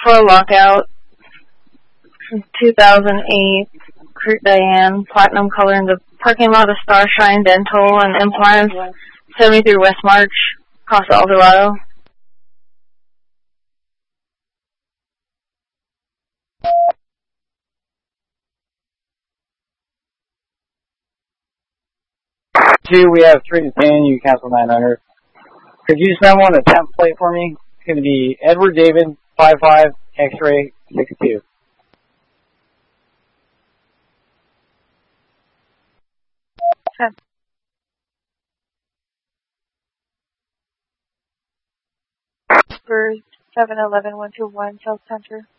for a lockout from 2008. Kurt Diane, platinum color in the parking lot of Starshine Dental and Implants, 73 West March, Casa El Dorado. We have 3 to 10, you cancel 900. Could you send one a temp plate for me? It's going to be Edward David 55 X-ray 62. For 7-11-121 South Center.